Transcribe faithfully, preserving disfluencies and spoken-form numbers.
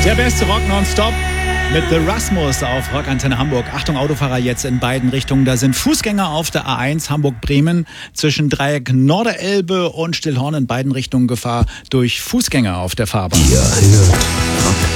Der beste Rock nonstop mit The Rasmus auf Rockantenne Hamburg. Achtung, Autofahrer jetzt in beiden Richtungen. Da sind Fußgänger auf der A eins Hamburg-Bremen zwischen Dreieck Norderelbe und Stillhorn in beiden Richtungen Gefahr durch Fußgänger auf der Fahrbahn. Ihr hört Rock